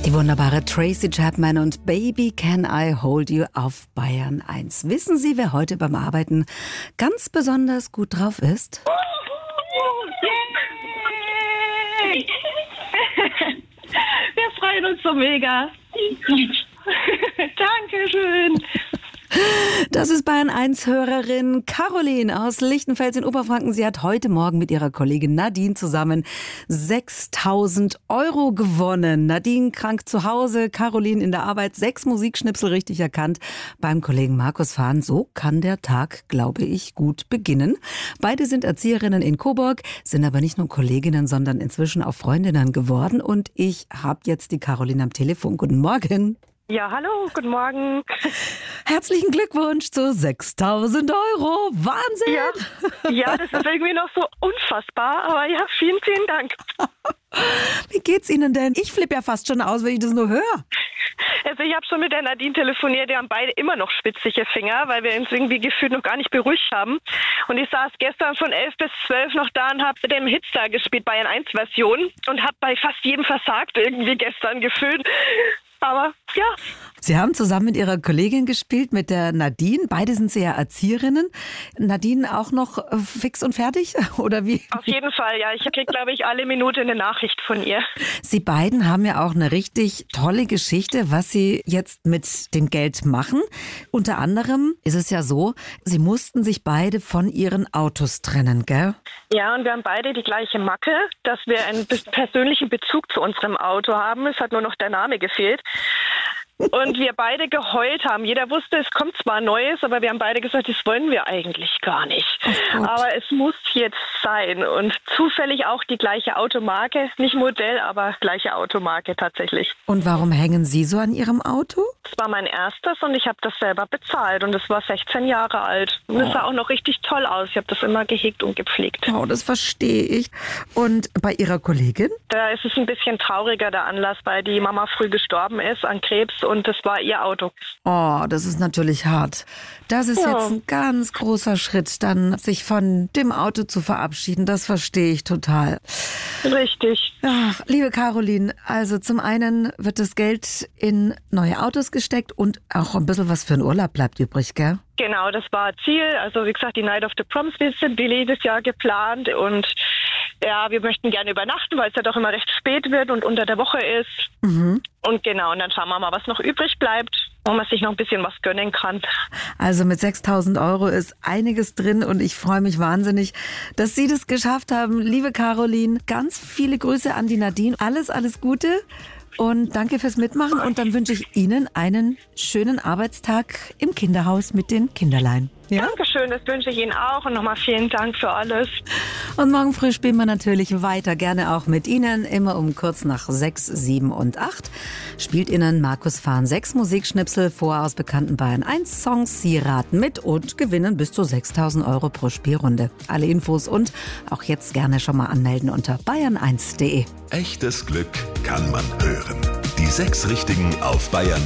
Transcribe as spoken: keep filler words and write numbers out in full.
Die wunderbare Tracy Chapman und Baby Can I Hold You auf Bayern eins. Wissen Sie, wer heute beim Arbeiten ganz besonders gut drauf ist? Yay! Wir freuen uns so mega. Dankeschön. Das ist Bayern eins Hörerin Caroline aus Lichtenfels in Oberfranken. Sie hat heute Morgen mit ihrer Kollegin Nadine zusammen sechstausend Euro gewonnen. Nadine krank zu Hause, Caroline in der Arbeit, sechs Musikschnipsel richtig erkannt beim Kollegen Markus Fahn. So kann der Tag, glaube ich, gut beginnen. Beide sind Erzieherinnen in Coburg, sind aber nicht nur Kolleginnen, sondern inzwischen auch Freundinnen geworden. Und ich habe jetzt die Caroline am Telefon. Guten Morgen. Ja, hallo, guten Morgen. Herzlichen Glückwunsch zu sechstausend Euro. Wahnsinn! Ja, ja, das ist irgendwie noch so unfassbar, aber ja, vielen, vielen Dank. Wie geht's Ihnen denn? Ich flippe ja fast schon aus, wenn ich das nur höre. Also ich habe schon mit der Nadine telefoniert, wir haben beide immer noch spitzige Finger, weil wir uns irgendwie gefühlt noch gar nicht beruhigt haben. Und ich saß gestern von elf bis zwölf noch da und habe dem Hitstar gespielt, Bayern eins Version, und habe bei fast jedem versagt irgendwie gestern gefühlt. Aber ja. Sie haben zusammen mit Ihrer Kollegin gespielt, mit der Nadine. Beide sind Sie ja Erzieherinnen. Nadine auch noch fix und fertig? Oder wie? Auf jeden Fall, ja. Ich kriege, glaube ich, alle Minute eine Nachricht von ihr. Sie beiden haben ja auch eine richtig tolle Geschichte, was Sie jetzt mit dem Geld machen. Unter anderem ist es ja so, Sie mussten sich beide von Ihren Autos trennen, gell? Ja, und wir haben beide die gleiche Macke, dass wir einen persönlichen Bezug zu unserem Auto haben. Es hat nur noch der Name gefehlt. Und wir beide geheult haben. Jeder wusste, es kommt zwar Neues, aber wir haben beide gesagt, das wollen wir eigentlich gar nicht. Oh, aber es muss jetzt sein. Und zufällig auch die gleiche Automarke. Nicht Modell, aber gleiche Automarke tatsächlich. Und warum hängen Sie so an Ihrem Auto? Das war mein erstes und ich habe das selber bezahlt. Und es war sechzehn Jahre alt. Und es sah auch noch richtig toll aus. Ich habe das immer gehegt und gepflegt. Oh, das verstehe ich. Und bei Ihrer Kollegin? Da ist es ein bisschen trauriger, der Anlass, weil die Mama früh gestorben ist an Krebs. Und das war ihr Auto. Oh, das ist natürlich hart. Das ist ja jetzt ein ganz großer Schritt, dann sich von dem Auto zu verabschieden. Das verstehe ich total. Richtig. Ach, liebe Caroline, also zum einen wird das Geld in neue Autos gesteckt und auch ein bisschen was für einen Urlaub bleibt übrig, gell? Genau, das war Ziel. Also wie gesagt, die Night of the Proms, wir sind Billy das Jahr geplant und ja, wir möchten gerne übernachten, weil es ja doch immer recht spät wird und unter der Woche ist. Mhm. Und genau, und dann schauen wir mal, was noch übrig bleibt, wo man sich noch ein bisschen was gönnen kann. Also mit sechstausend Euro ist einiges drin und ich freue mich wahnsinnig, dass Sie das geschafft haben. Liebe Caroline, ganz viele Grüße an die Nadine. Alles, alles Gute. Und danke fürs Mitmachen und dann wünsche ich Ihnen einen schönen Arbeitstag im Kinderhaus mit den Kinderlein. Ja? Dankeschön, das wünsche ich Ihnen auch und nochmal vielen Dank für alles. Und morgen früh spielen wir natürlich weiter, gerne auch mit Ihnen, immer um kurz nach sechs, sieben und acht. Spielt Ihnen Markus Fahn sechs Musikschnipsel vor aus bekannten Bayern eins Songs. Sie raten mit und gewinnen bis zu sechstausend Euro pro Spielrunde. Alle Infos und auch jetzt gerne schon mal anmelden unter bayern eins punkt de. Echtes Glück kann man hören. Die sechs Richtigen auf bayern